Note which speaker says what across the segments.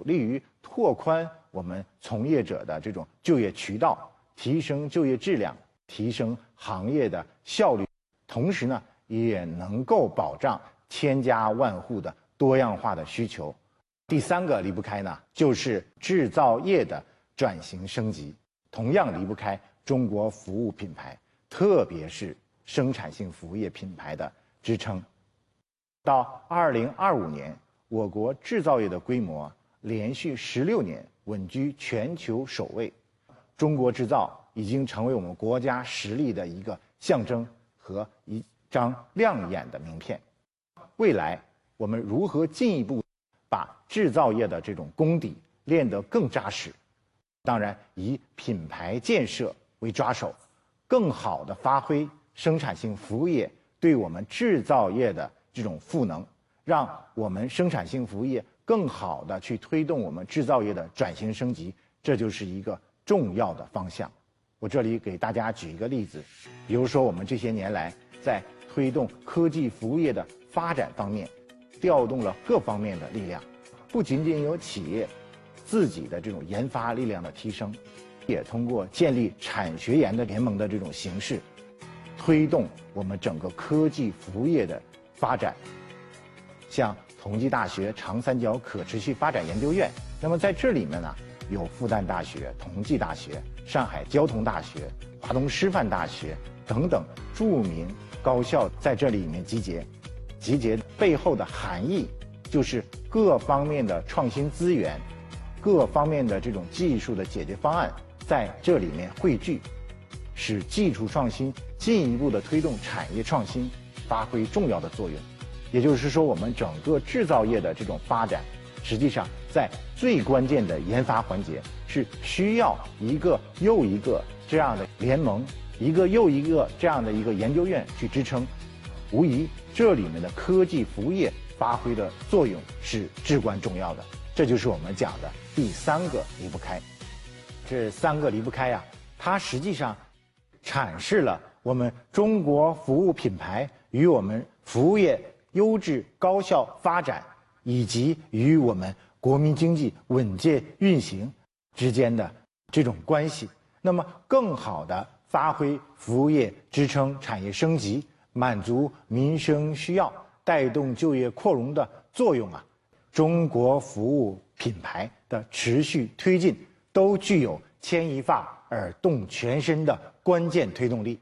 Speaker 1: 利于拓宽我们从业者的这种就业渠道，提升就业质量，提升行业的效率，同时呢，也能够保障千家万户的多样化的需求。第三个离不开呢，就是制造业的转型升级，同样离不开中国服务品牌，特别是生产性服务业品牌的支撑。到2025年，我国制造业的规模连续16年稳居全球首位，中国制造已经成为我们国家实力的一个象征和一张亮眼的名片。未来我们如何进一步把制造业的这种功底练得更扎实？当然，以品牌建设为抓手，更好地发挥生产性服务业对我们制造业的这种赋能，让我们生产性服务业更好地去推动我们制造业的转型升级，这就是一个重要的方向。我这里给大家举一个例子，比如说我们这些年来在推动科技服务业的发展方面，调动了各方面的力量，不仅仅有企业自己的这种研发力量的提升，也通过建立产学研的联盟的这种形式，推动我们整个科技服务业的发展。像同济大学长三角可持续发展研究院，那么在这里面呢，有复旦大学、同济大学、上海交通大学、华东师范大学等等著名高校在这里面集结。集结背后的含义就是各方面的创新资源，各方面的这种技术的解决方案在这里面汇聚，使技术创新进一步的推动产业创新发挥重要的作用。也就是说，我们整个制造业的这种发展，实际上在最关键的研发环节是需要一个又一个这样的联盟，一个又一个这样的一个研究院去支撑。无疑，这里面的科技服务业发挥的作用是至关重要的。这就是我们讲的第三个离不开。这三个离不开啊，它实际上阐释了我们中国服务品牌与我们服务业优质高效发展，以及与我们国民经济稳健运行之间的这种关系。那么，更好地发挥服务业支撑产业升级，满足民生需要，带动就业扩容的作用啊，中国服务品牌的持续推进都具有牵一发而动全身的关键推动力。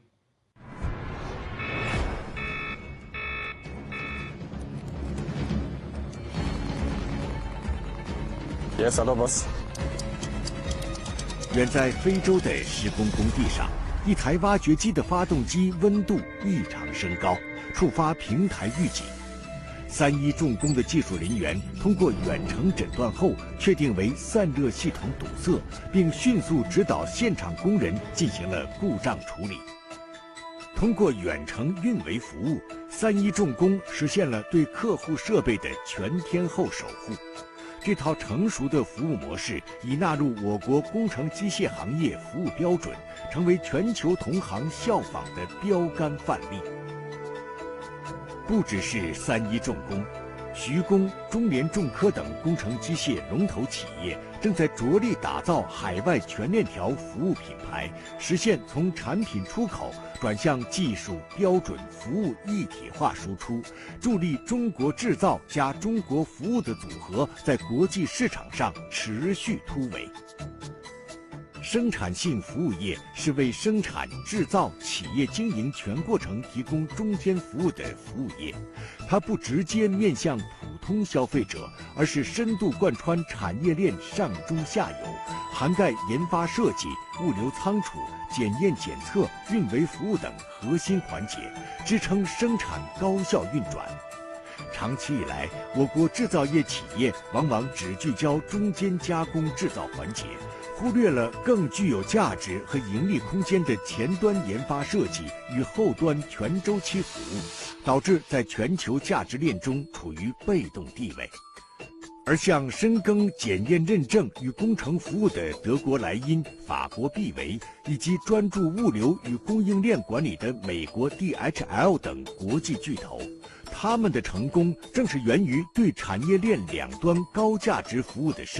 Speaker 2: Yes, hello, boss.
Speaker 3: 远在非洲的施工工地上，一台挖掘机的发动机温度异常升高，触发平台预警。31重工的技术人员通过远程诊断后，确定为散热系统堵塞，并迅速指导现场工人进行了故障处理。通过远程运维服务，31重工实现了对客户设备的全天候守护。这套成熟的服务模式已纳入我国工程机械行业服务标准，成为全球同行效仿的标杆范例。不只是31重工，徐工、中联重科等工程机械龙头企业正在着力打造海外全链条服务品牌，实现从产品出口转向技术标准服务一体化输出，助力中国制造加中国服务的组合在国际市场上持续突围。生产性服务业是为生产、制造、企业经营全过程提供中间服务的服务业，它不直接面向普通消费者，而是深度贯穿产业链上中下游，涵盖研发设计、物流仓储、检验检测、运维服务等核心环节，支撑生产高效运转。长期以来，我国制造业企业往往只聚焦中间加工制造环节，忽略了更具有价值和盈利空间的前端研发设计与后端全周期服务，导致在全球价值链中处于被动地位。而像深耕检验认证与工程服务的德国莱茵、法国必维，以及专注物流与供应链管理的美国 DHL 等国际巨头，他们的成功正是源于对产业链两端高价值服务的